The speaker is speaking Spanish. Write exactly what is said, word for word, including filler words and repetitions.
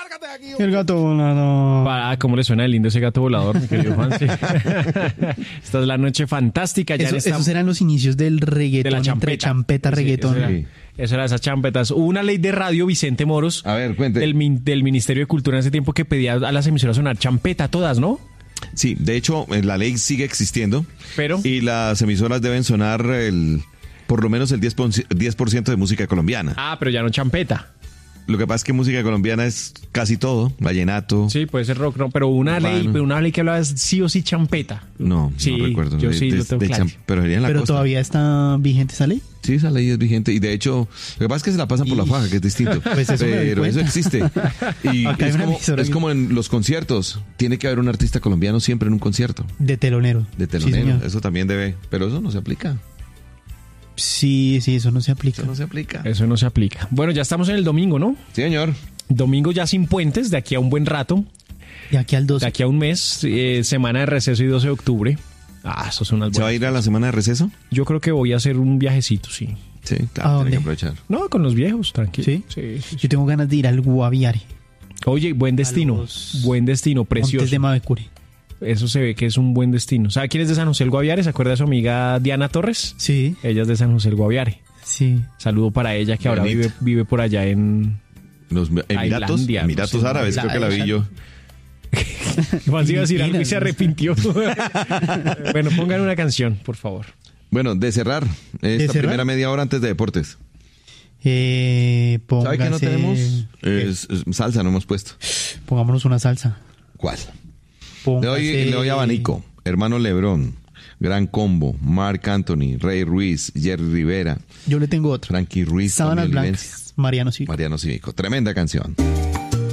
lárgate de aquí. El gato volador. Ah, ¿cómo le suena de lindo ese gato volador, mi querido Juanse? Esta es la noche fantástica. Ya Eso, esta... Esos eran los inicios del reggaetón, de la champeta. entre champeta, Sí, reggaetón. Eso era, eso era esas champetas. Hubo una ley de radio, Vicente Moros, A ver, cuente. del, min- del Ministerio de Cultura en ese tiempo que pedía a las emisoras sonar champeta todas, ¿no? Sí, de hecho, eh, la ley sigue existiendo. Pero... Y las emisoras deben sonar el, por lo menos el diez por ciento de música colombiana. Ah, pero ya no champeta. Lo que pasa es que música colombiana es casi todo. Vallenato. Sí, puede ser rock, no, pero una Urbano. ley, pero una ley que hablaba de sí o sí champeta. No, Sí, no recuerdo. yo De- sí de- lo tengo de claro. cham- Pero sería en la Pero costa. todavía está vigente esa ley. Sí, esa ley es vigente. Y de hecho, lo que pasa es que se la pasan por la Y- faja, que es distinto. Pues eso me doy Pero eso cuenta. existe. Y Acá hay es, una como, emisora es que- como en los conciertos. Tiene que haber un artista colombiano siempre en un concierto. De telonero. De Sí, telonero. señor. eso también debe. Pero eso no se aplica. Sí, sí, eso no se aplica. Eso no se aplica. Eso no se aplica. Bueno, ya estamos en el domingo, ¿no? Sí, señor. Domingo ya sin puentes, de aquí a un buen rato, De aquí al de doce. aquí a un mes, eh, semana de receso y doce de octubre. Ah, eso son unas ¿Se va a buenas. ir a la semana de receso? Yo creo que voy a hacer un viajecito, sí. Sí, ¿A claro, dónde? tiene que aprovechar. No, con los viejos, tranquilo. ¿Sí? Sí, sí, sí. Yo tengo ganas de ir al Guaviare. Oye, buen destino, los buen destino, precioso. Montes de Mavecure. Eso se ve que es un buen destino. ¿Sabe quién es de San José el Guaviare? ¿Se acuerda de su amiga Diana Torres? Sí, Ella es de San José el Guaviare. sí. Saludo para ella que ahora Bonito. vive, vive por allá en... Los Emiratos, Tailandia, no Emiratos sé, Árabes, creo que la vi yo. Juan iba a decir algo y se Filipinas. arrepintió. Bueno, pongan una canción, por favor. Bueno, de cerrar esta cerrar? primera media hora antes de deportes. Eh, ¿Sabe qué no póngase- tenemos? Es- es salsa, no hemos puesto. Pongámonos una salsa. ¿Cuál? Le Póngase- doy, le doy abanico. Hermano Lebrón, Gran Combo, Marc Anthony, Rey Ruiz, Jerry Rivera, Yo le tengo otra. Frankie Ruiz, Sábanas Tony Blancas. Olivencia, Mariano Cívico. Mariano Cívico. Tremenda canción.